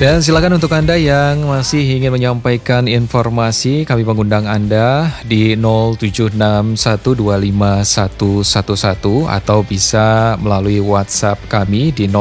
Dan silakan untuk Anda yang masih ingin menyampaikan informasi, kami mengundang Anda di 0761251111 atau bisa melalui WhatsApp kami di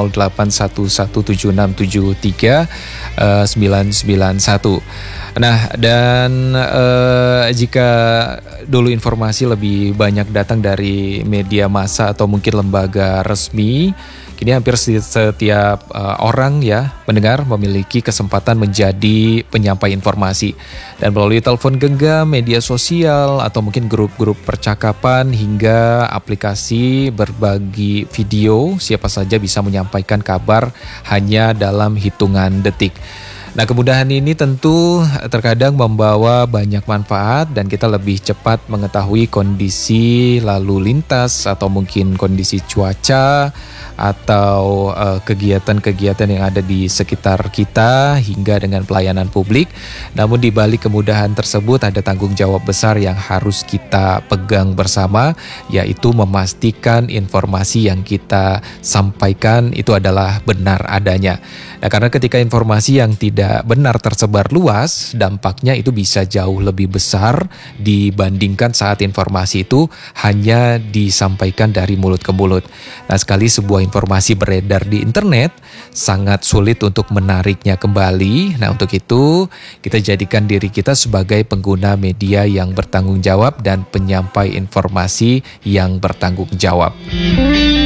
0817673991. Nah, dan jika dulu informasi lebih banyak datang dari media massa atau mungkin lembaga resmi, kini hampir setiap orang ya pendengar memiliki kesempatan menjadi penyampai informasi. Dan melalui telepon genggam, media sosial, atau mungkin grup-grup percakapan hingga aplikasi berbagi video, siapa saja bisa menyampaikan kabar hanya dalam hitungan detik. Nah, kemudahan ini tentu terkadang membawa banyak manfaat dan kita lebih cepat mengetahui kondisi lalu lintas atau mungkin kondisi cuaca atau kegiatan-kegiatan yang ada di sekitar kita hingga dengan pelayanan publik. Namun di balik kemudahan tersebut ada tanggung jawab besar yang harus kita pegang bersama, yaitu memastikan informasi yang kita sampaikan itu adalah benar adanya. Nah, karena ketika informasi yang tidak benar tersebar luas, dampaknya itu bisa jauh lebih besar dibandingkan saat informasi itu hanya disampaikan dari mulut ke mulut. Nah, sekali sebuah informasi beredar di internet, sangat sulit untuk menariknya kembali. Nah, untuk itu kita jadikan diri kita sebagai pengguna media yang bertanggung jawab dan penyampai informasi yang bertanggung jawab.